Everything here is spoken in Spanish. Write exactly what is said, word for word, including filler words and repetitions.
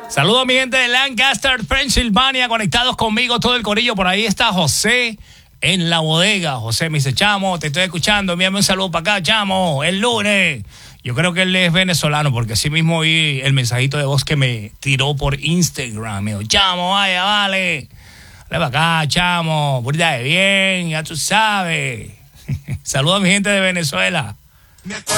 Saludos a mi gente de Lancaster, Pensilvania, conectados conmigo, todo el corillo. Por ahí está José en la bodega. José me dice, chamo, te estoy escuchando, envíame un saludo para acá, chamo, el lunes. Yo creo que él es venezolano, porque así mismo vi el mensajito de voz que me tiró por Instagram. Me dijo, chamo, vaya, vale. Dale para acá, chamo, burda de bien, ya tú sabes. Saludos a mi gente de Venezuela.